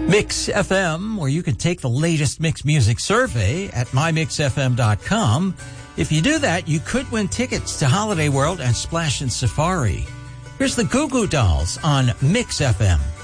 Mix FM, where you can take the latest Mix Music survey at mymixfm.com. If you do that, you could win tickets to Holiday World and Splash and Safari. Here's the Goo Goo Dolls on Mix FM.